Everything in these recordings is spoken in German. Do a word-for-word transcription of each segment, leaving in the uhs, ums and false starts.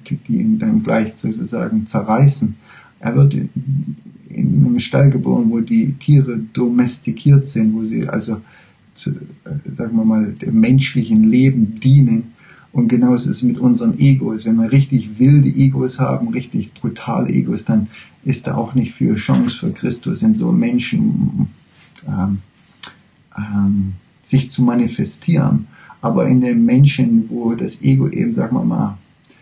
gibt, die ihn dann gleich sozusagen zerreißen. Er wird in, in einem Stall geboren, wo die Tiere domestikiert sind, wo sie also, zu, sagen wir mal, dem menschlichen Leben dienen. Und genauso ist es mit unseren Egos. Wenn wir richtig wilde Egos haben, richtig brutale Egos, dann ist da auch nicht viel Chance für Christus in so Menschen ähm, ähm, sich zu manifestieren. Aber in den Menschen, wo das Ego eben, sagen wir mal,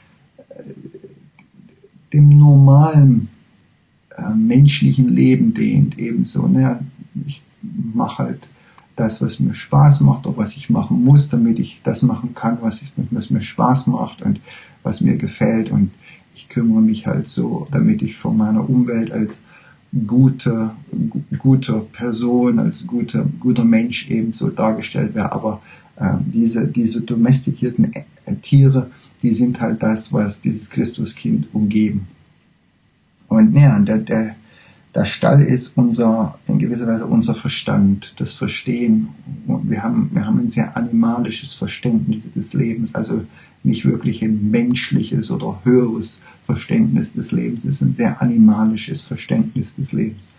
dem normalen äh, menschlichen Leben dient, ebenso, ne? Ich mache halt das, was mir Spaß macht, oder was ich machen muss, damit ich das machen kann, was, ich, was mir Spaß macht und was mir gefällt, und ich kümmere mich halt so, damit ich von meiner Umwelt als gute, guter Person, als guter, guter Mensch eben so dargestellt werde. Aber äh, diese, diese domestikierten äh, Tiere, die sind halt das, was dieses Christuskind umgeben. Und ja, der, der, der Stall ist unser, in gewisser Weise unser Verstand, das Verstehen. Und wir haben, wir haben ein sehr animalisches Verständnis des Lebens, also nicht wirklich ein menschliches oder höheres Verständnis des Lebens. Es ist ein sehr animalisches Verständnis des Lebens.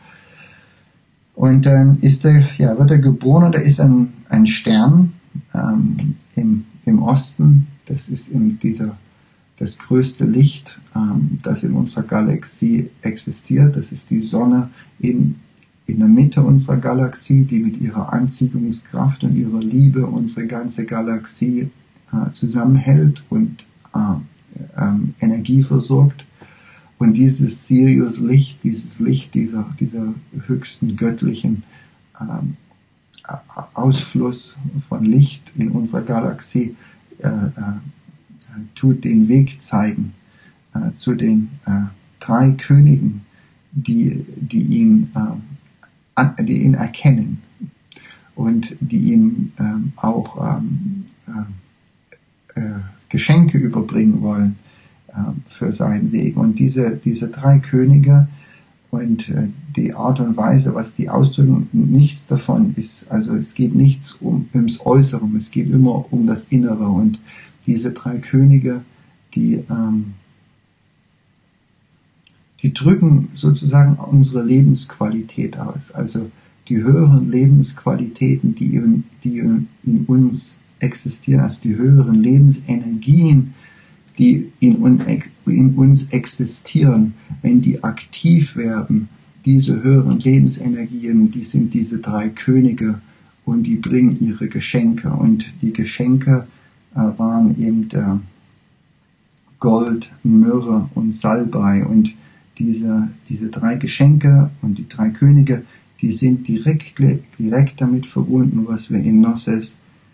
Und dann ist er, ja, wird er geboren, und da ist ein, ein Stern ähm, im, im Osten. Das ist in dieser, das größte Licht, ähm, das in unserer Galaxie existiert. Das ist die Sonne in, in der Mitte unserer Galaxie, die mit ihrer Anziehungskraft und ihrer Liebe unsere ganze Galaxie äh, zusammenhält und äh, ähm, Energie versorgt. Und dieses Sirius-Licht, dieses Licht dieser, dieser höchsten göttlichen ähm, Ausfluss von Licht in unserer Galaxie äh, äh, tut den Weg zeigen äh, zu den äh, drei Königen, die, die, ihn, äh, an, die ihn erkennen und die ihm äh, auch ähm, äh, äh, Geschenke überbringen wollen äh, für seinen Weg. Und diese, diese drei Könige und äh, die Art und Weise, was die ausdrücken, nichts davon ist, also es geht nichts um, ums Äußere, es geht immer um das Innere. Und diese drei Könige, die, ähm, die drücken sozusagen unsere Lebensqualität aus, also die höheren Lebensqualitäten, die in, die in uns existieren, also die höheren Lebensenergien, die in, in uns existieren, wenn die aktiv werden, diese höheren Lebensenergien, die sind diese drei Könige, und die bringen ihre Geschenke. Und die Geschenke äh, waren eben der Gold, Myrrhe und Salbei. Und diese, diese drei Geschenke und die drei Könige, die sind direkt, direkt damit verbunden, was wir in Gnosis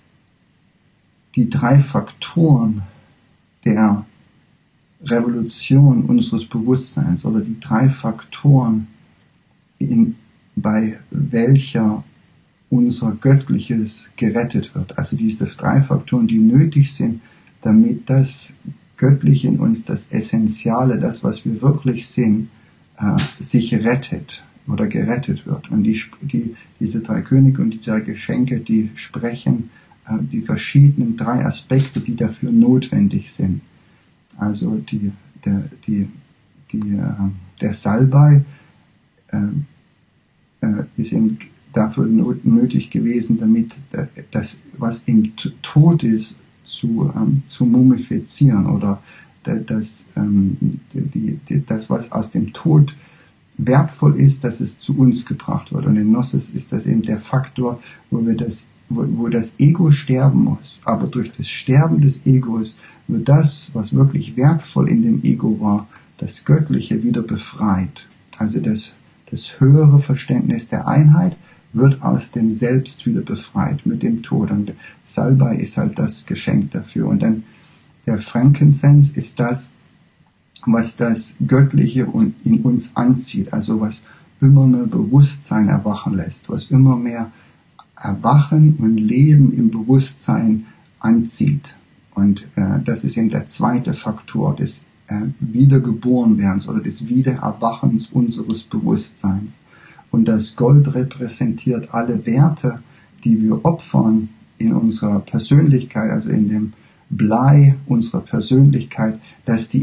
die drei Faktoren der Revolution unseres Bewusstseins, oder die drei Faktoren, in, bei welcher unser Göttliches gerettet wird. Also diese drei Faktoren, die nötig sind, damit das Göttliche in uns, das Essentiale, das, was wir wirklich sind, äh, sich rettet oder gerettet wird. Und die, die, diese drei Könige und die drei Geschenke, die sprechen äh, die verschiedenen drei Aspekte, die dafür notwendig sind. Also die, der, die, die, äh, der Salbei äh, äh, ist eben dafür not, nötig gewesen, damit das, was im Tod ist, zu, ähm, zu mumifizieren, oder das, ähm, die, die, das, was aus dem Tod wertvoll ist, dass es zu uns gebracht wird. Und in Gnosis ist das eben der Faktor, wo wir das, wo, wo das Ego sterben muss. Aber durch das Sterben des Egos wird das, was wirklich wertvoll in dem Ego war, das Göttliche, wieder befreit. Also das, das höhere Verständnis der Einheit wird aus dem Selbst wieder befreit mit dem Tod. Und Salbei ist halt das Geschenk dafür. Und dann der Frankincense ist das, was das Göttliche in uns anzieht. Also was immer mehr Bewusstsein erwachen lässt, was immer mehr Erwachen und Leben im Bewusstsein anzieht. Und äh, das ist eben der zweite Faktor des äh, Wiedergeborenwerdens oder des Wiedererwachens unseres Bewusstseins. Und das Gold repräsentiert alle Werte, die wir opfern in unserer Persönlichkeit, also in dem Blei unserer Persönlichkeit, dass die